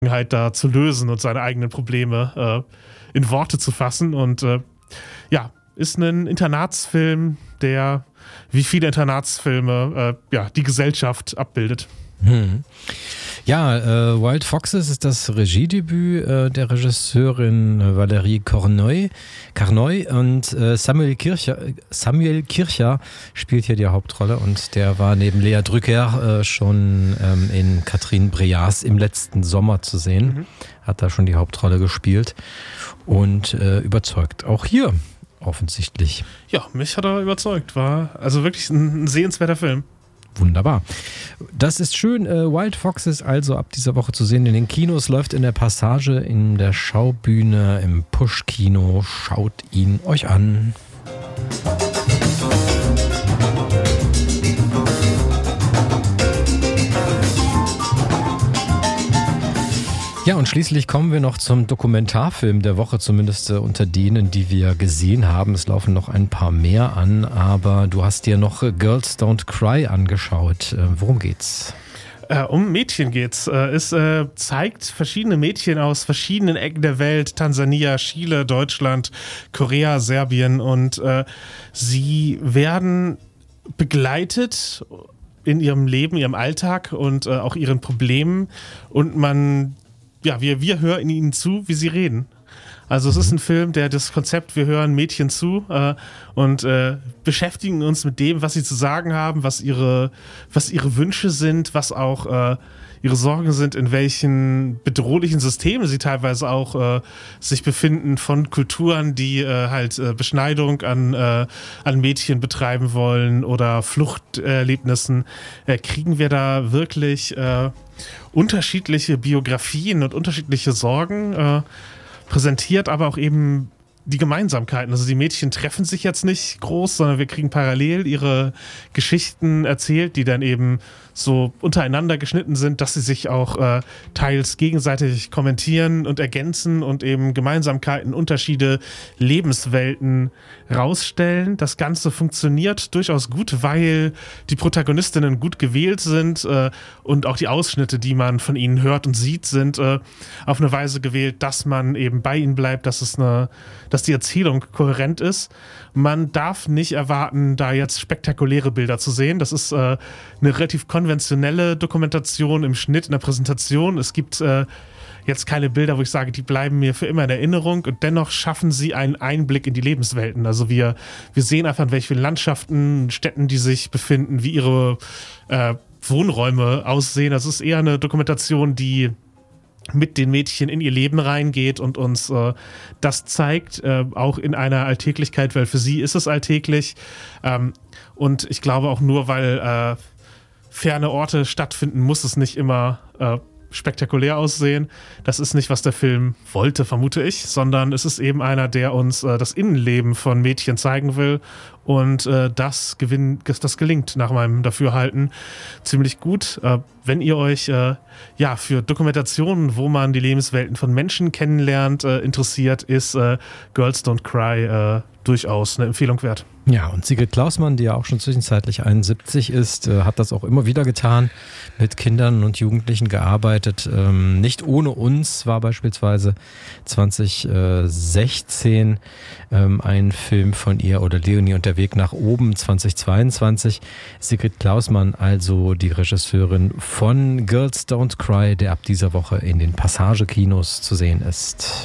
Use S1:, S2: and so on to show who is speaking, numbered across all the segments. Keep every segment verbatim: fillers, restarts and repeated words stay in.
S1: da zu lösen und seine eigenen Probleme äh, in Worte zu fassen. Und äh, ja, ist ein Internatsfilm, der wie viele Internatsfilme äh, ja, die Gesellschaft abbildet.
S2: Hm. Ja, äh, Wild Foxes ist das Regiedebüt äh, der Regisseurin Valérie Carnoy, Carnoy und äh, Samuel Kircher, Samuel Kircher spielt hier die Hauptrolle und der war neben Lea Drücker äh, schon ähm, in Catherine Breillat im letzten Sommer zu sehen, mhm. hat da schon die Hauptrolle gespielt und äh, überzeugt. Auch hier offensichtlich.
S1: Ja, mich hat er überzeugt, war also wirklich ein, ein sehenswerter Film.
S2: Wunderbar. Das ist schön. Wild Foxes also ab dieser Woche zu sehen in den Kinos, läuft in der Passage, in der Schaubühne, im Push-Kino. Schaut ihn euch an. Ja, und schließlich kommen wir noch zum Dokumentarfilm der Woche, zumindest äh, unter denen, die wir gesehen haben. Es laufen noch ein paar mehr an, aber du hast dir noch äh, Girls Don't Cry angeschaut. Äh, worum geht's?
S1: Äh, um Mädchen geht's. Äh, es äh, zeigt verschiedene Mädchen aus verschiedenen Ecken der Welt, Tansania, Chile, Deutschland, Korea, Serbien, und äh, sie werden begleitet in ihrem Leben, ihrem Alltag und äh, auch ihren Problemen, und man Ja, wir, wir hören ihnen zu, wie sie reden. Also es ist ein Film, der das Konzept, wir hören Mädchen zu äh, und äh, beschäftigen uns mit dem, was sie zu sagen haben, was ihre, was ihre Wünsche sind, was auch äh, ihre Sorgen sind, in welchen bedrohlichen Systemen sie teilweise auch äh, sich befinden, von Kulturen, die äh, halt äh, Beschneidung an, äh, an Mädchen betreiben wollen oder Fluchterlebnissen. Äh, kriegen wir da wirklich äh, unterschiedliche Biografien und unterschiedliche Sorgen äh, präsentiert, aber auch eben die Gemeinsamkeiten. Also die Mädchen treffen sich jetzt nicht groß, sondern wir kriegen parallel ihre Geschichten erzählt, die dann eben so untereinander geschnitten sind, dass sie sich auch äh, teils gegenseitig kommentieren und ergänzen und eben Gemeinsamkeiten, Unterschiede, Lebenswelten rausstellen. Das Ganze funktioniert durchaus gut, weil die Protagonistinnen gut gewählt sind äh, und auch die Ausschnitte, die man von ihnen hört und sieht, sind äh, auf eine Weise gewählt, dass man eben bei ihnen bleibt, dass es eine, dass die Erzählung kohärent ist. Man darf nicht erwarten, da jetzt spektakuläre Bilder zu sehen. Das ist äh, eine relativ konventionelle Dokumentation im Schnitt, in der Präsentation. Es gibt äh, jetzt keine Bilder, wo ich sage, die bleiben mir für immer in Erinnerung, und dennoch schaffen sie einen Einblick in die Lebenswelten. Also wir, wir sehen einfach, in welchen Landschaften, Städten die sich befinden, wie ihre äh, Wohnräume aussehen. Das ist eher eine Dokumentation, die mit den Mädchen in ihr Leben reingeht und uns äh, das zeigt, äh, auch in einer Alltäglichkeit, weil für sie ist es alltäglich. Ähm, und ich glaube auch nur, weil äh, ferne Orte stattfinden, muss es nicht immer äh, spektakulär aussehen. Das ist nicht, was der Film wollte, vermute ich, sondern es ist eben einer, der uns äh, das Innenleben von Mädchen zeigen will, und äh, das, gewinn, das gelingt nach meinem Dafürhalten ziemlich gut. Äh, wenn ihr euch äh, ja, für Dokumentationen, wo man die Lebenswelten von Menschen kennenlernt, äh, interessiert, ist äh, Girls Don't Cry äh, durchaus eine Empfehlung wert.
S2: Ja, und Sigrid Klausmann, die ja auch schon zwischenzeitlich einundsiebzig ist, äh, hat das auch immer wieder getan, mit Kindern und Jugendlichen gearbeitet. Ähm, Nicht ohne uns war beispielsweise zwanzig sechzehn ähm, ein Film von ihr, oder Leonie und der Weg nach oben zweitausendzweiundzwanzig. Sigrid Klausmann, also die Regisseurin von Girls Don't Cry, der ab dieser Woche in den Passage-Kinos zu sehen ist.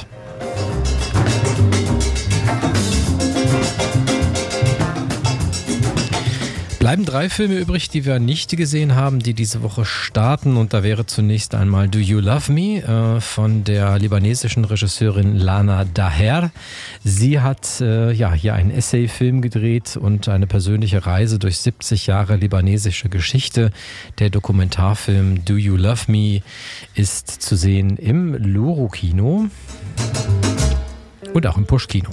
S2: Bleiben drei Filme übrig, die wir nicht gesehen haben, die diese Woche starten. Und da wäre zunächst einmal Do You Love Me äh, von der libanesischen Regisseurin Lana Daher. Sie hat äh, ja, hier einen Essay-Film gedreht und eine persönliche Reise durch siebzig Jahre libanesische Geschichte. Der Dokumentarfilm Do You Love Me ist zu sehen im Loro-Kino und auch im Push-Kino.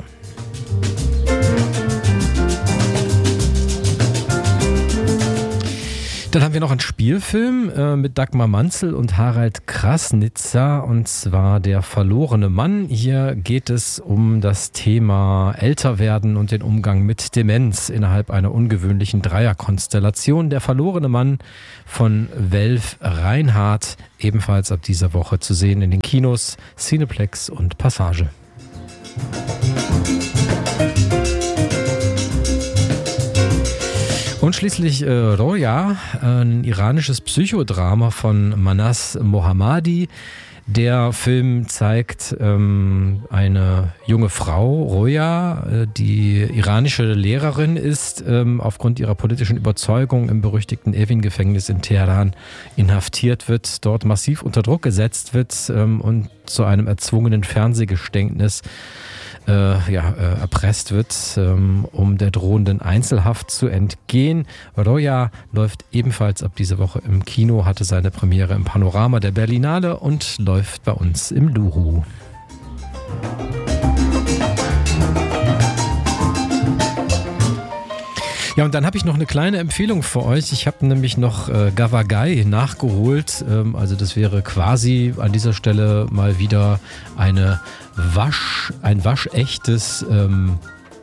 S2: Dann haben wir noch einen Spielfilm äh, mit Dagmar Manzel und Harald Krasnitzer, und zwar Der verlorene Mann. Hier geht es um das Thema Älterwerden und den Umgang mit Demenz innerhalb einer ungewöhnlichen Dreierkonstellation. Der verlorene Mann von Welf Reinhardt, ebenfalls ab dieser Woche zu sehen in den Kinos Cineplex und Passage. Und schließlich äh, Roja, ein iranisches Psychodrama von Manas Mohammadi. Der Film zeigt ähm, eine junge Frau, Roja, äh, die iranische Lehrerin ist, ähm, aufgrund ihrer politischen Überzeugung im berüchtigten Evin-Gefängnis in Teheran inhaftiert wird, dort massiv unter Druck gesetzt wird ähm, und zu einem erzwungenen Fernsehgeständnis Äh, ja, äh, erpresst wird, ähm, um der drohenden Einzelhaft zu entgehen. Roja läuft ebenfalls ab dieser Woche im Kino, hatte seine Premiere im Panorama der Berlinale und läuft bei uns im Luhu. Ja, und dann habe ich noch eine kleine Empfehlung für euch. Ich habe nämlich noch äh, Gavagai nachgeholt. Ähm, also das wäre quasi an dieser Stelle mal wieder eine Wasch, ein waschechtes ähm,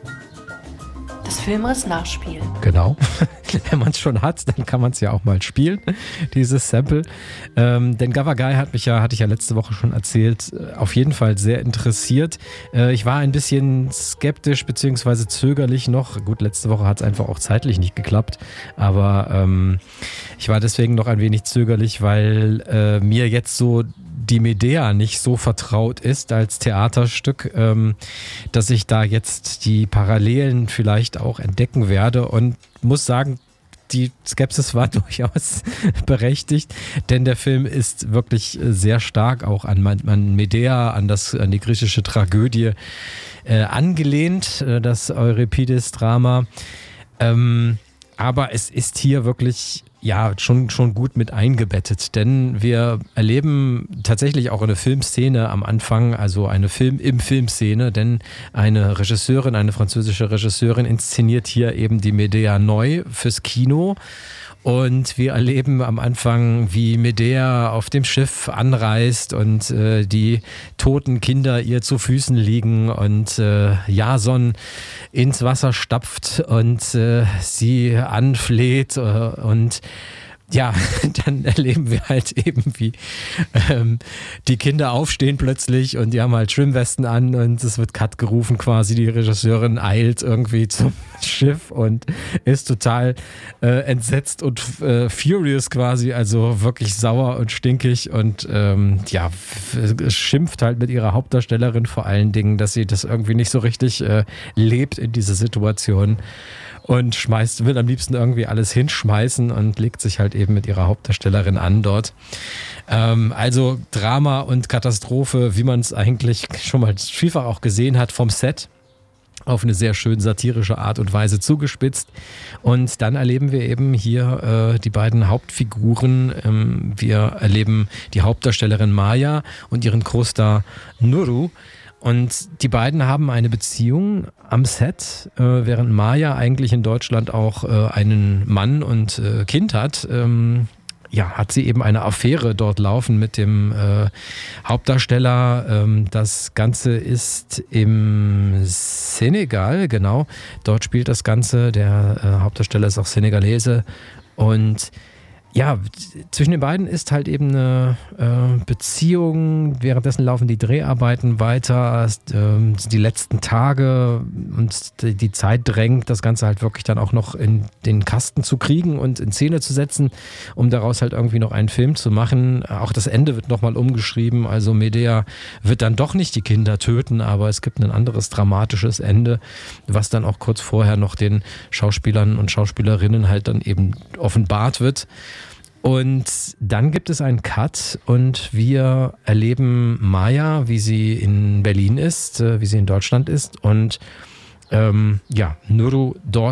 S3: Das Filmriss-Nachspiel.
S2: Genau. Wenn man es schon hat, dann kann man es ja auch mal spielen, dieses Sample. Ähm, denn Gavagai hat mich ja, hatte ich ja letzte Woche schon erzählt, auf jeden Fall sehr interessiert. Äh, ich war ein bisschen skeptisch bzw. zögerlich noch. Gut, letzte Woche hat es einfach auch zeitlich nicht geklappt, aber ähm, ich war deswegen noch ein wenig zögerlich, weil äh, mir jetzt so die Medea nicht so vertraut ist als Theaterstück, ähm, dass ich da jetzt die Parallelen vielleicht auch entdecken werde, und muss sagen, die Skepsis war durchaus berechtigt, denn der Film ist wirklich sehr stark auch an, an Medea, an, das, an die griechische Tragödie äh, angelehnt, äh, das Euripides-Drama. Ähm, aber es ist hier wirklich ja schon, schon gut mit eingebettet, denn wir erleben tatsächlich auch eine Filmszene am Anfang, also eine Film im Filmszene, denn eine Regisseurin, eine französische Regisseurin inszeniert hier eben die Medea neu fürs Kino. Und wir erleben am Anfang, wie Medea auf dem Schiff anreist und äh, die toten Kinder ihr zu Füßen liegen und äh, Jason ins Wasser stapft und äh, sie anfleht äh, und ja, dann erleben wir halt eben, wie ähm, die Kinder aufstehen plötzlich und die haben halt Schwimmwesten an und es wird Cut gerufen quasi. Die Regisseurin eilt irgendwie zum Schiff und ist total äh, entsetzt und äh, furious quasi, also wirklich sauer und stinkig und ähm, ja, f- schimpft halt mit ihrer Hauptdarstellerin vor allen Dingen, dass sie das irgendwie nicht so richtig äh, lebt in dieser Situation. Und schmeißt, will am liebsten irgendwie alles hinschmeißen und legt sich halt eben mit ihrer Hauptdarstellerin an dort. Ähm, also Drama und Katastrophe, wie man es eigentlich schon mal vielfach auch gesehen hat, vom Set auf eine sehr schön satirische Art und Weise zugespitzt. Und dann erleben wir eben hier äh, die beiden Hauptfiguren. Ähm, wir erleben die Hauptdarstellerin Maya und ihren Co-Star Nuru. Und die beiden haben eine Beziehung am Set, äh, während Maya eigentlich in Deutschland auch äh, einen Mann und äh, Kind hat. Ähm, ja, hat sie eben eine Affäre dort laufen mit dem äh, Hauptdarsteller. Ähm, das Ganze ist im Senegal, genau. Dort spielt das Ganze. Der äh, Hauptdarsteller ist auch Senegalese. Und ja, zwischen den beiden ist halt eben eine äh, Beziehung, währenddessen laufen die Dreharbeiten weiter, äh, die letzten Tage und die, die Zeit drängt, das Ganze halt wirklich dann auch noch in den Kasten zu kriegen und in Szene zu setzen, um daraus halt irgendwie noch einen Film zu machen. Auch das Ende wird nochmal umgeschrieben, also Medea wird dann doch nicht die Kinder töten, aber es gibt ein anderes dramatisches Ende, was dann auch kurz vorher noch den Schauspielern und Schauspielerinnen halt dann eben offenbart wird. Und dann gibt es einen Cut und wir erleben Maya, wie sie in Berlin ist, wie sie in Deutschland ist und ähm, ja, Nuru dort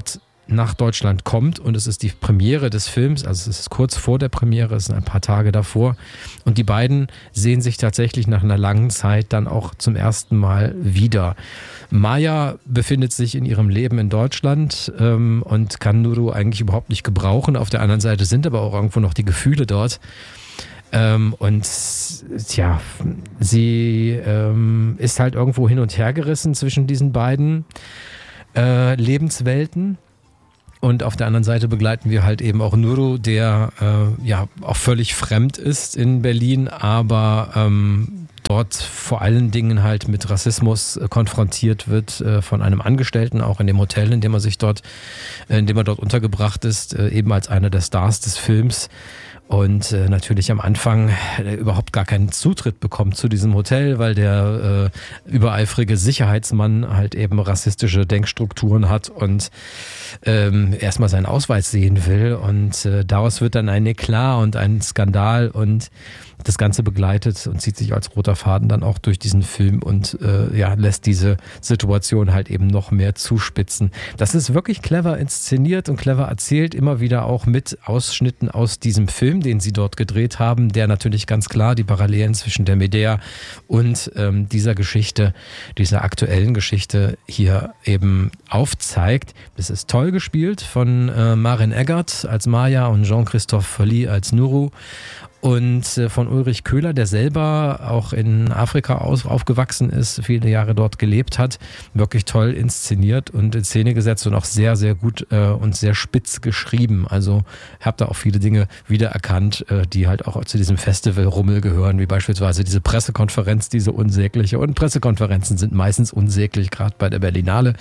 S2: nach Deutschland kommt und es ist die Premiere des Films, also es ist kurz vor der Premiere, es sind ein paar Tage davor und die beiden sehen sich tatsächlich nach einer langen Zeit dann auch zum ersten Mal wieder. Maya befindet sich in ihrem Leben in Deutschland ähm, und kann Nuru eigentlich überhaupt nicht gebrauchen. Auf der anderen Seite sind aber auch irgendwo noch die Gefühle dort. Ähm, und ja, sie ähm, ist halt irgendwo hin und her gerissen zwischen diesen beiden äh, Lebenswelten. Und auf der anderen Seite begleiten wir halt eben auch Nuru, der äh, ja auch völlig fremd ist in Berlin, aber ähm, dort vor allen Dingen halt mit Rassismus äh, konfrontiert wird äh, von einem Angestellten, auch in dem Hotel, in dem er sich dort, äh, in dem er dort untergebracht ist, äh, eben als einer der Stars des Films. Und äh, natürlich am Anfang äh, überhaupt gar keinen Zutritt bekommt zu diesem Hotel, weil der äh, übereifrige Sicherheitsmann halt eben rassistische Denkstrukturen hat und ähm, erstmal seinen Ausweis sehen will. Und äh, daraus wird dann ein Eklat und ein Skandal und das Ganze begleitet und zieht sich als roter Faden dann auch durch diesen Film und äh, ja, lässt diese Situation halt eben noch mehr zuspitzen. Das ist wirklich clever inszeniert und clever erzählt, immer wieder auch mit Ausschnitten aus diesem Film, den sie dort gedreht haben, der natürlich ganz klar die Parallelen zwischen der Medea und ähm, dieser Geschichte, dieser aktuellen Geschichte hier eben aufzeigt. Das ist toll gespielt von äh, Maren Eggert als Maya und Jean-Christophe Folli als Nuru. Und äh, von Ulrich Köhler, der selber auch in Afrika aus, aufgewachsen ist, viele Jahre dort gelebt hat, wirklich toll inszeniert und in Szene gesetzt und auch sehr, sehr gut äh, und sehr spitz geschrieben. Also ich habe da auch viele Dinge wiedererkannt, äh, die halt auch zu diesem Festival-Rummel gehören, wie beispielsweise diese Pressekonferenz, diese unsägliche. Und Pressekonferenzen sind meistens unsäglich, gerade bei der Berlinale.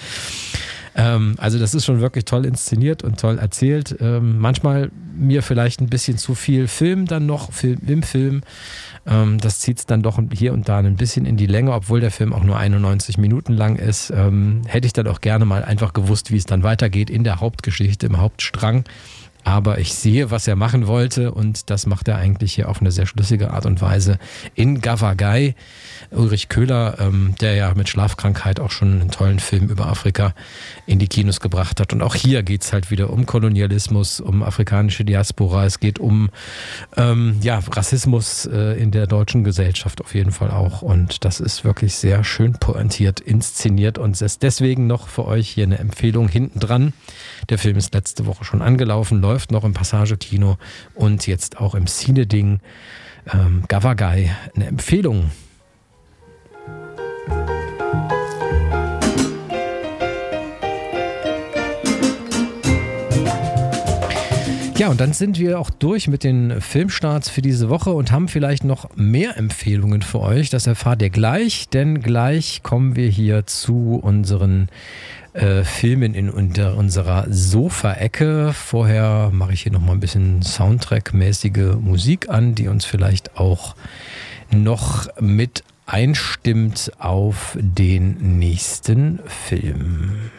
S2: Also das ist schon wirklich toll inszeniert und toll erzählt. Ähm, manchmal mir vielleicht ein bisschen zu viel Film dann noch Film, im Film. Ähm, das zieht es dann doch hier und da ein bisschen in die Länge, obwohl der Film auch nur einundneunzig Minuten lang ist. Ähm, hätte ich dann auch gerne mal einfach gewusst, wie es dann weitergeht in der Hauptgeschichte, im Hauptstrang. Aber ich sehe, was er machen wollte und das macht er eigentlich hier auf eine sehr schlüssige Art und Weise in Gavagai. Ulrich Köhler, ähm, der ja mit Schlafkrankheit auch schon einen tollen Film über Afrika in die Kinos gebracht hat. Und auch hier geht es halt wieder um Kolonialismus, um afrikanische Diaspora. Es geht um ähm, ja, Rassismus äh, in der deutschen Gesellschaft auf jeden Fall auch. Und das ist wirklich sehr schön pointiert, inszeniert und ist deswegen noch für euch hier eine Empfehlung hinten dran. Der Film ist letzte Woche schon angelaufen, läuft noch im Passage-Kino und jetzt auch im Cine-Ding. Ähm, Gavagai, eine Empfehlung. Ja, und dann sind wir auch durch mit den Filmstarts für diese Woche und haben vielleicht noch mehr Empfehlungen für euch. Das erfahrt ihr gleich, denn gleich kommen wir hier zu unseren äh, Filmen in unter unserer Sofa-Ecke. Vorher mache ich hier nochmal ein bisschen Soundtrack-mäßige Musik an, die uns vielleicht auch noch mit einstimmt auf den nächsten Film.